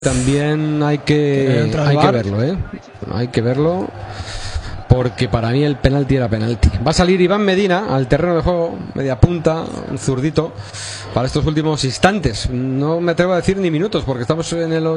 También hay que verlo, ¿eh? Hay que verlo, porque para mí el penalti era penalti. Va a salir Iván Medina al terreno de juego, media punta, un zurdito, para estos últimos instantes. No me atrevo a decir ni minutos, porque estamos en el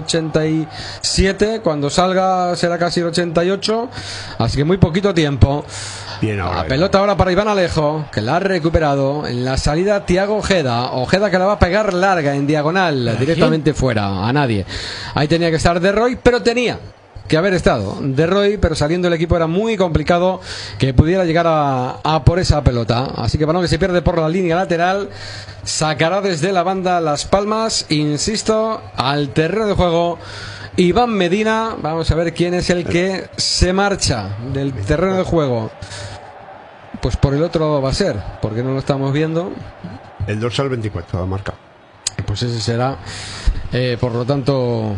87, cuando salga será casi el 88, así que muy poquito tiempo. Bien, la pelota ahora para Iván Alejo, que la ha recuperado. En la salida Thiago Ojeda. Ojeda que la va a pegar larga, en diagonal, directamente fuera, a nadie. Ahí tenía que estar De Roy, pero tenía que haber estado De Roy, pero saliendo el equipo era muy complicado que pudiera llegar a por esa pelota. Así que balón que se pierde por la línea lateral. Sacará desde la banda Las Palmas, insisto, al terreno de juego Iván Medina. Vamos a ver quién es el que se marcha del terreno de juego. Pues por el otro va a ser, porque no lo estamos viendo. El dorsal 24 ha marcado. Pues ese será, por lo tanto,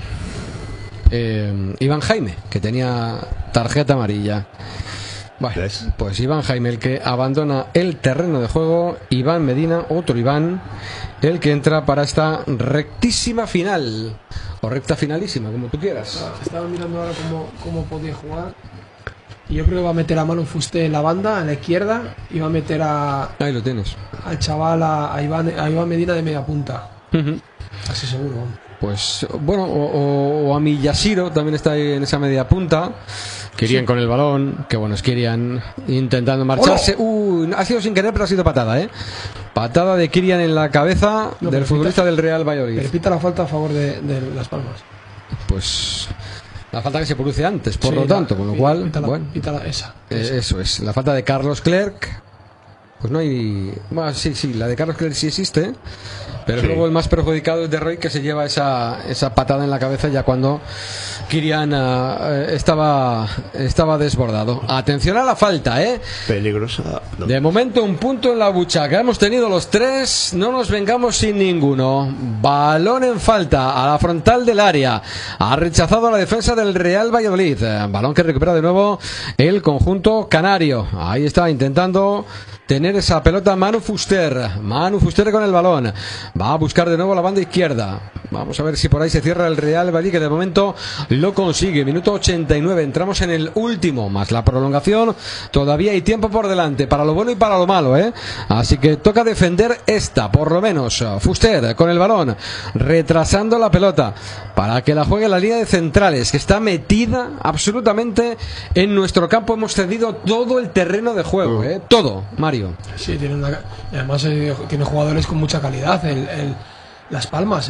Iván Jaime, que tenía tarjeta amarilla. Bueno, pues Iván Jaime el que abandona el terreno de juego. Iván Medina, otro Iván, el que entra para esta rectísima final, o recta finalísima, como tú quieras. Estaba mirando ahora cómo podía jugar, y yo creo que va a meter a Manu Fuster en la banda, en la izquierda, y va a meter ahí lo tienes, al chaval, a Iván Medina de media punta. Así seguro. Pues bueno, o a Miyashiro también está ahí en esa media punta. Kirian con el balón, que bueno, es Kirian intentando marcharse. Ha sido sin querer, pero ha sido patada, ¿eh? Patada de Kirian en la cabeza del futbolista del Real Valladolid. Repita la falta a favor de Las Palmas. Pues la falta que se produce antes, por lo tanto, con lo cual, esa. Eso es, la falta de Carlos Clerc. Pues no hay. Bueno, sí, la de Carlos Clerc sí existe, pero luego el más perjudicado es De Roy, que se lleva esa patada en la cabeza ya cuando Kirian estaba desbordado. Atención a la falta, peligrosa. No. De momento un punto en la buchaca. Hemos tenido los tres, no nos vengamos sin ninguno. Balón en falta a la frontal del área. Ha rechazado la defensa del Real Valladolid. Balón que recupera de nuevo el conjunto canario. Ahí está intentando tener esa pelota Manu Fuster. Manu Fuster con el balón. Va a buscar de nuevo la banda izquierda. Vamos a ver si por ahí se cierra el Real Valladolid, que de momento lo consigue. Minuto 89. Entramos en el último, más la prolongación. Todavía hay tiempo por delante, para lo bueno y para lo malo, Así que toca defender esta, por lo menos. Fuster con el balón, retrasando la pelota para que la juegue la línea de centrales, que está metida absolutamente en nuestro campo. Hemos cedido todo el terreno de juego, todo, Mario. Sí, además tiene jugadores con mucha calidad. Las Palmas,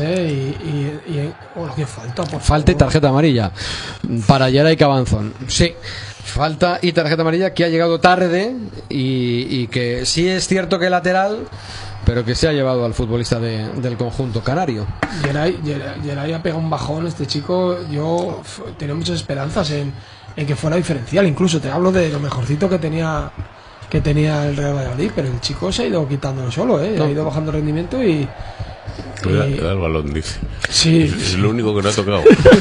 qué falta, por falta y tarjeta amarilla para Yeray Cabanzón. Sí, falta y tarjeta amarilla, que ha llegado tarde y que sí es cierto que lateral, pero que se ha llevado al futbolista del conjunto canario. Yeray ha pegado un bajón. Este chico, yo tenía muchas esperanzas en que fuera diferencial. Incluso te hablo de lo mejorcito que tenía el Real Valladolid, pero el chico se ha ido quitándolo solo, ha ido bajando rendimiento y le da el balón, dice. Sí, es lo único que no ha tocado.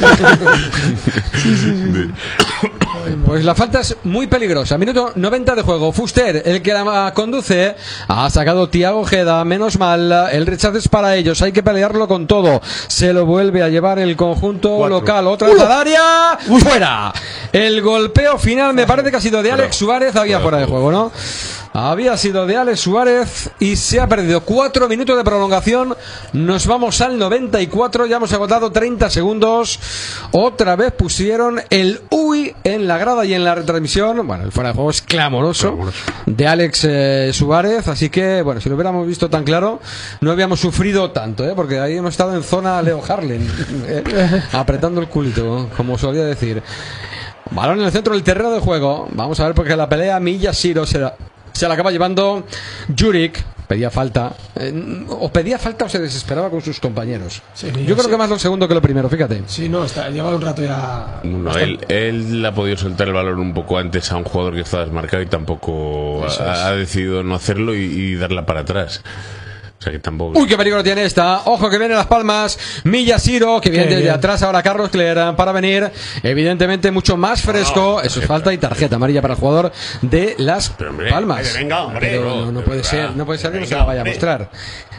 Sí. Pues la falta es muy peligrosa. Minuto 90 de juego. Fuster, el que la conduce, ha sacado Thiago Ojeda. Menos mal, el rechazo es para ellos. Hay que pelearlo con todo. Se lo vuelve a llevar el conjunto local. Otra vez al área. ¡Fuera! El golpeo final me parece que ha sido de Alex Suárez. Había fuera de juego, ¿no? Había sido de Alex Suárez y se ha perdido 4 minutos de prolongación. Nos vamos al 94. Ya hemos agotado 30 segundos. Otra vez pusieron el UI en la grada y en la retransmisión. Bueno, el fuera de juego es clamoroso de Alex Suárez. Así que, bueno, si lo hubiéramos visto tan claro, no habíamos sufrido tanto, porque ahí hemos estado en zona Leo Harlem, apretando el culito, como solía decir. Balón en el centro del terreno de juego. Vamos a ver, porque la pelea Miyashiro se la acaba llevando Juric. Pedía falta. O se desesperaba con sus compañeros. Sí, yo creo que más lo segundo que lo primero, fíjate. Sí, lleva un rato ya. No, él ha podido soltar el balón un poco antes a un jugador que estaba desmarcado y tampoco ha decidido no hacerlo y darla para atrás. O sea que tampoco... Uy, qué peligro tiene esta. Ojo que viene Las Palmas. Miyashiro, que viene desde atrás ahora Carlos Clerc para venir. Evidentemente mucho más fresco. Eso es falta y tarjeta amarilla para el jugador de Las Palmas. Venga, hombre. Pero no puede ser que no se la vaya a mostrar.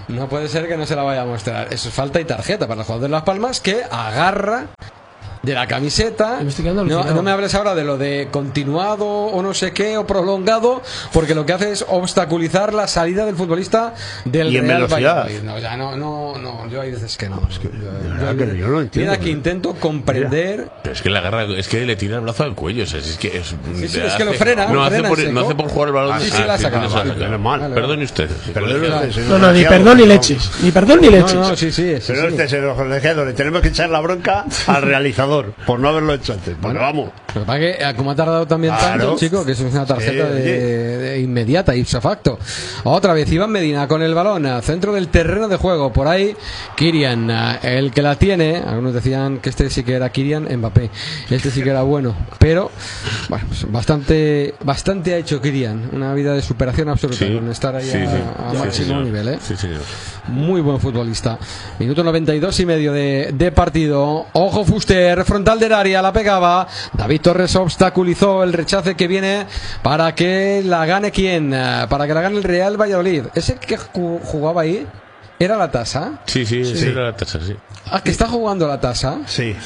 No puede ser que no se la vaya a mostrar. Eso es falta y tarjeta para el jugador de Las Palmas, que agarra de la camiseta. No me hables ahora de lo de continuado o no sé qué o prolongado, porque lo que hace es obstaculizar la salida del futbolista del y en Real velocidad. Valladolid. No, yo hay veces que no. Es que, yo no entiendo. Mira que intento comprender. Pero es que le agarra, es que le tira el brazo al cuello. O sea, es que es que lo frena. No frena hace por jugar el balón. Sí, la ha sacado. Mal. Perdone usted. No, ni perdón ni leches. Ni perdón ni leches. No, sí. Pero este señor colegiado, le tenemos que echar la bronca al realizador por no haberlo hecho antes. Bueno, vamos. Lo que pasa es que, como ha tardado también tanto, chico, que eso es una tarjeta de inmediata, ipso facto. Otra vez, Iván Medina con el balón, centro del terreno de juego. Por ahí, Kylian, el que la tiene. Algunos decían que este sí que era Kylian Mbappé. Este sí que era bueno. Pero, bueno, pues bastante ha hecho Kylian. Una vida de superación absoluta, con estar ahí a máximo nivel, ¿eh? Sí, señor. Muy buen futbolista. Minuto 92 y medio de partido. Ojo Fuster, frontal del área, la pegaba. David Torres obstaculizó el rechace que viene para que la gane ¿quién? Para que la gane el Real Valladolid. ¿Ese que jugaba ahí era la Tasa? Sí, era la Tasa, sí. Ah, que está jugando la Tasa. Sí.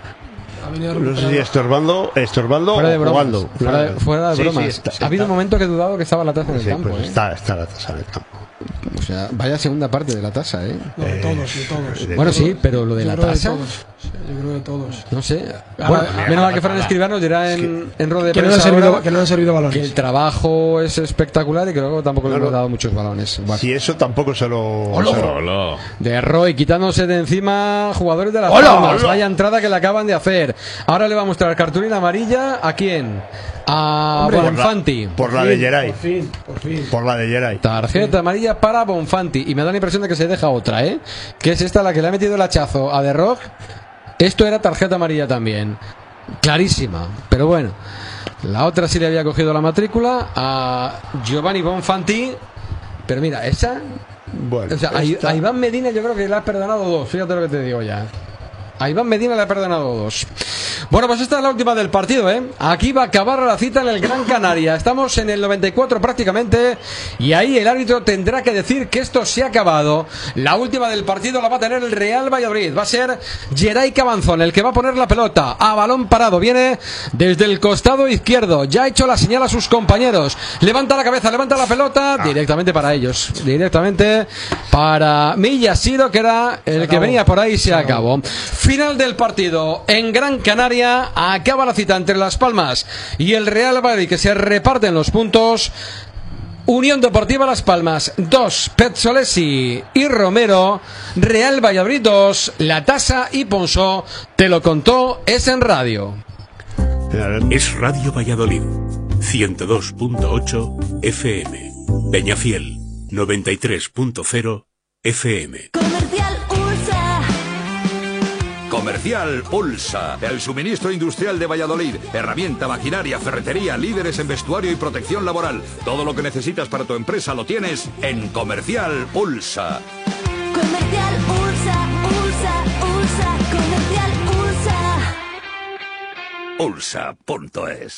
No sé si estorbando fuera de o bromas, jugando. Fuera de bromas. Ha habido un momento que he dudado que estaba la Tasa en el campo. Pues está la Tasa en el campo. O sea, vaya segunda parte de la Tasa, ¿eh? No, de todos. Bueno, sí, pero lo de la Tasa. Yo creo de todos. No sé. Bueno, menos mal que Fran Escribá nos dirá en rueda de que prensa que no han servido balones. que el trabajo es espectacular y que luego tampoco le hemos dado muchos balones. Bueno. Si eso tampoco se lo. De Roy quitándose de encima jugadores de las Palmas. Vaya entrada que le acaban de hacer. Ahora le va a mostrar cartulina amarilla. ¿A quién? A Bonfanti. Por la de Geray. Por fin. Por la de Geray. Tarjeta amarilla para Bonfanti. Y me da la impresión de que se deja otra, ¿eh? Que es esta la que le ha metido el hachazo a De Rog. Esto era tarjeta amarilla también. Clarísima. Pero bueno. La otra sí le había cogido la matrícula a Giovanni Bonfanti. Pero mira, esa. Bueno, o sea, a Iván Medina yo creo que le ha perdonado dos. Fíjate lo que te digo ya. A Iván Medina le ha perdonado dos. Bueno, pues esta es la última del partido, ¿eh? Aquí va a acabar la cita en el Gran Canaria. Estamos en el 94 prácticamente. Y ahí el árbitro tendrá que decir que esto se ha acabado. La última del partido la va a tener el Real Valladolid. Va a ser Geray Cabanzón el que va a poner la pelota a balón parado. Viene desde el costado izquierdo. Ya ha hecho la señal a sus compañeros. Levanta la cabeza, levanta la pelota. Directamente para ellos. Directamente para Millasiro, que era el que venía por ahí. Se acabó. Final del partido en Gran Canaria. Acaba la cita entre Las Palmas y el Real Valladolid, que se reparten los puntos. Unión Deportiva Las Palmas 2, Pezzolesi y Romero. Real Valladolid 2, La Tasa y Ponsó. Te lo contó Es en Radio. Es Radio Valladolid 102.8 FM, Peñafiel 93.0 FM. Comercial Ulsa, el suministro industrial de Valladolid, herramienta, maquinaria, ferretería, líderes en vestuario y protección laboral. Todo lo que necesitas para tu empresa lo tienes en Comercial Ulsa. Comercial Ulsa, Comercial Ulsa. Ulsa.es